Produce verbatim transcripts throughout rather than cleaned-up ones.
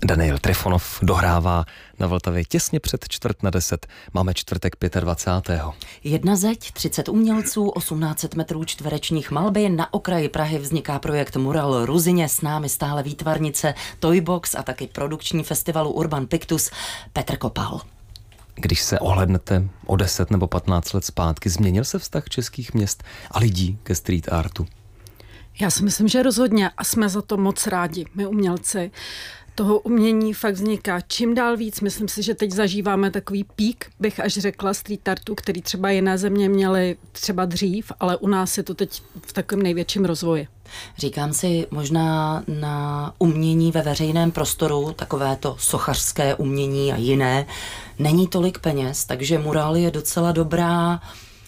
Daniel Trifonov dohrává na Vltavě těsně před čtvrt na deset. Máme čtvrtek dvacátého pátého Jedna zeď, třicet umělců, osmnáct set metrů čtverečních malby. Na okraji Prahy vzniká projekt Mural Ruzině, s námi stále výtvarnice Toybox a taky produkční festivalu Urban Pictus Petr Kopal. Když se ohlednete o deset nebo patnáct let zpátky, změnil se vztah českých měst a lidí ke street artu? Já si myslím, že rozhodně a jsme za to moc rádi, my umělci. Toho umění fakt vzniká čím dál víc. Myslím si, že teď zažíváme takový pík, bych až řekla, street artu, který třeba jiné země měly třeba dřív, ale u nás je to teď v takovém největším rozvoji. Říkám si, možná na umění ve veřejném prostoru, takové to sochařské umění a jiné, není tolik peněz, takže mural je docela dobrá,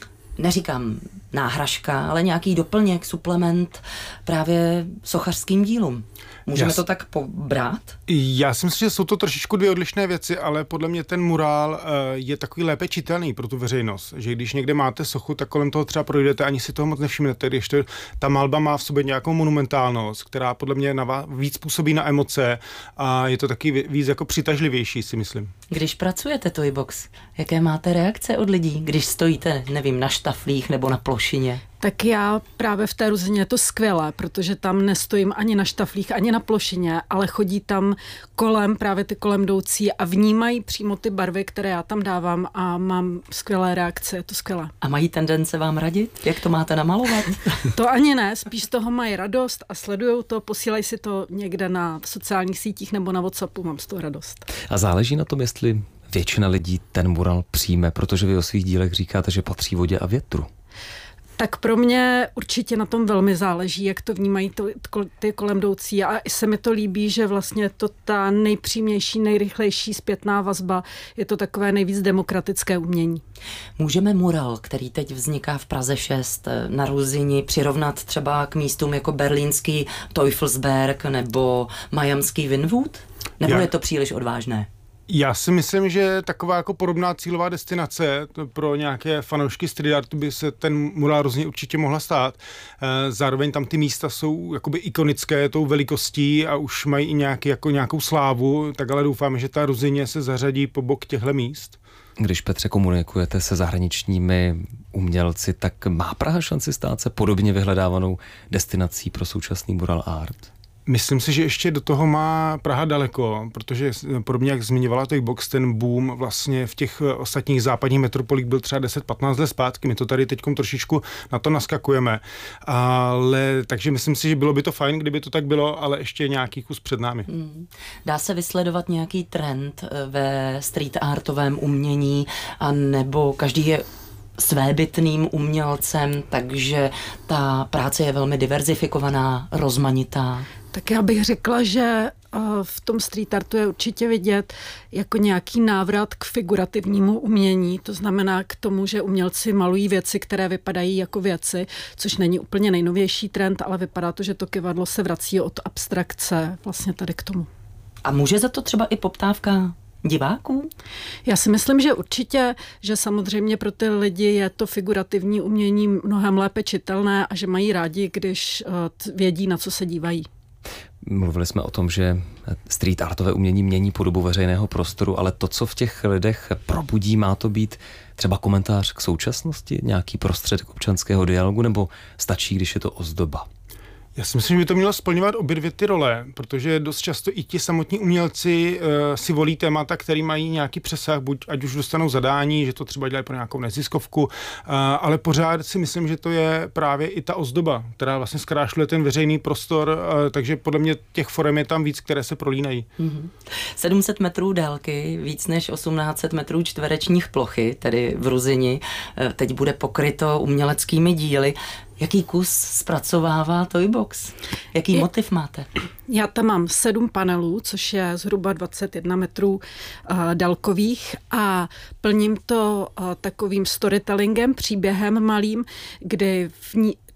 neříkám náhražka, ale nějaký doplněk, suplement právě sochařským dílům. Můžeme Jas. to tak pobrát? Já si myslím, že jsou to trošičku dvě odlišné věci, ale podle mě ten murál uh, je takový lépe čitelný pro tu veřejnost, že když někde máte sochu, tak kolem toho třeba projdete, ani si toho moc nevšimnete, když to, ta malba má v sobě nějakou monumentálnost, která podle mě na víc působí na emoce a je to taky víc jako přitažlivější, si myslím. Když pracujete Toybox, jaké máte reakce od lidí, když stojíte, nevím, na štaflích nebo na plošině? Tak já právě v té Ruzině je to skvělé, protože tam nestojím ani na štaflích, ani na plošině, ale chodí tam kolem, právě ty kolem jdoucí a vnímají přímo ty barvy, které já tam dávám a mám skvělé reakce, je to skvělé. A mají tendence vám radit? Jak to máte namalovat? To ani ne, spíš z toho mají radost a sledujou to, posílají si to někde na sociálních sítích nebo na WhatsAppu, mám z toho radost. A záleží na tom, jestli většina lidí ten mural přijme, protože vy o svých dílech říkáte, že patří vodě a větru. Tak pro mě určitě na tom velmi záleží, jak to vnímají to, ty kolem jdoucí a i se mi to líbí, že vlastně to ta nejpřímější, nejrychlejší zpětná vazba, je to takové nejvíc demokratické umění. Můžeme mural, který teď vzniká v Praze šest na Ruzini, přirovnat třeba k místům jako berlínský Teufelsberg nebo majamský Wynwood? Nebo Já... je to příliš odvážné? Já si myslím, že taková jako podobná cílová destinace pro nějaké fanoušky street artu by se ten murál Ruzině určitě mohla stát. Zároveň tam ty místa jsou jakoby ikonické tou velikostí a už mají i nějaký, jako nějakou slávu, tak ale doufáme, že ta Ruzině se zařadí po bok těchto míst. Když, Petře, komunikujete se zahraničními umělci, tak má Praha šanci stát se podobně vyhledávanou destinací pro současný mural art? Myslím si, že ještě do toho má Praha daleko, protože podobně jak zmiňovala Toybox, ten boom vlastně v těch ostatních západních metropolích byl třeba deset patnáct let zpátky. My to tady teďkom trošičku na to naskakujeme. Ale takže myslím si, že bylo by to fajn, kdyby to tak bylo, ale ještě nějaký kus před námi. Hmm. Dá se vysledovat nějaký trend ve street artovém umění, a nebo každý je svébytným umělcem, takže ta práce je velmi diverzifikovaná, rozmanitá. Tak já bych řekla, že v tom street artu je určitě vidět jako nějaký návrat k figurativnímu umění, to znamená k tomu, že umělci malují věci, které vypadají jako věci, což není úplně nejnovější trend, ale vypadá to, že to kyvadlo se vrací od abstrakce vlastně tady k tomu. A může za to třeba i poptávka diváků? Já si myslím, že určitě, že samozřejmě pro ty lidi je to figurativní umění mnohem lépe čitelné a že mají rádi, když vědí, na co se dívají. Mluvili jsme o tom, že street artové umění mění podobu veřejného prostoru, ale to, co v těch lidech probudí, má to být třeba komentář k současnosti, nějaký prostředek občanského dialogu, nebo stačí, když je to ozdoba? Já si myslím, že by to mělo splňovat obě dvě ty role, protože dost často i ti samotní umělci uh, si volí témata, který mají nějaký přesah, buď ať už dostanou zadání, že to třeba dělají pro nějakou neziskovku, uh, ale pořád si myslím, že to je právě i ta ozdoba, která vlastně zkrášluje ten veřejný prostor, uh, takže podle mě těch forem je tam víc, které se prolínají. Mm-hmm. sedm set metrů délky, víc než osmnáct set metrů čtverečních plochy, tedy v Ruzini, teď bude pokryto uměleckými díly. Jaký kus zpracovává Toybox? Jaký je, motiv máte? Já tam mám sedm panelů, což je zhruba dvacet jedna metrů uh, dálkových a plním to uh, takovým storytellingem, příběhem malým, kdy v ní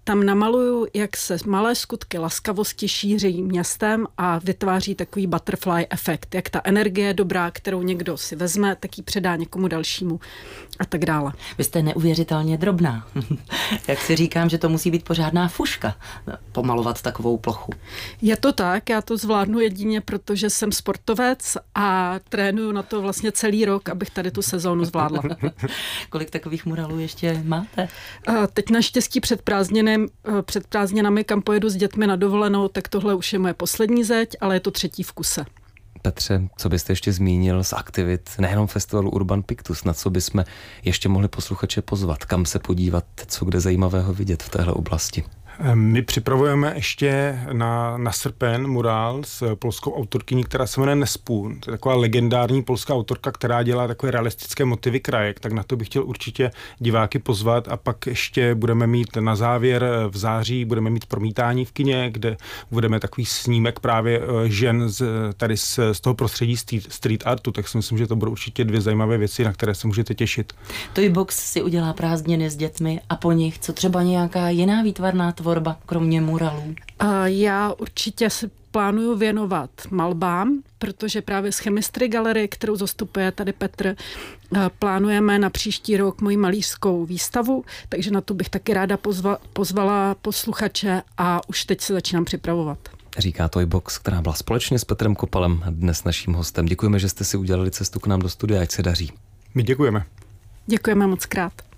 tam namaluju, jak se malé skutky laskavosti šíří městem a vytváří takový butterfly efekt, jak ta energie dobrá, kterou někdo si vezme, tak ji předá někomu dalšímu a tak dále. Vy jste neuvěřitelně drobná. Jak si říkám, že to musí být pořádná fuška, pomalovat takovou plochu. Je to tak, já to zvládnu jedině, protože jsem sportovec a trénuju na to vlastně celý rok, abych tady tu sezónu zvládla. Kolik takových muralů ještě máte? A teď naštěstí před prázdninami, před prázdninami, kam pojedu s dětmi na dovolenou, tak tohle už je moje poslední zeď, ale je to třetí v kuse. Petře, co byste ještě zmínil z aktivit nejenom festivalu Urban Pictus, na co bychom ještě mohli posluchače pozvat, kam se podívat, co kde zajímavého vidět v téhle oblasti? My připravujeme ještě na, na srpen murál s polskou autorkyní, která se jmenuje Nespůl. To je taková legendární polská autorka, která dělá takové realistické motivy krajek, tak na to bych chtěl určitě diváky pozvat a pak ještě budeme mít na závěr v září, budeme mít promítání v kině, kde budeme takový snímek právě žen z, tady z, z toho prostředí street artu, tak si myslím, že to budou určitě dvě zajímavé věci, na které se můžete těšit. Toybox si udělá prázdniny s dětmi a po nich co třeba nějaká jiná výtvarná tvorba, kromě muralů? A já určitě si plánuju věnovat malbám, protože právě z Chemistry galerie, kterou zastupuje tady Petr, plánujeme na příští rok moji malířskou výstavu, takže na to bych taky ráda pozva, pozvala posluchače a už teď se začínám připravovat. Říká Toybox, která byla společně s Petrem Kopalem dnes naším hostem. Děkujeme, že jste si udělali cestu k nám do studia, ať se daří. My děkujeme. Děkujeme moc krát.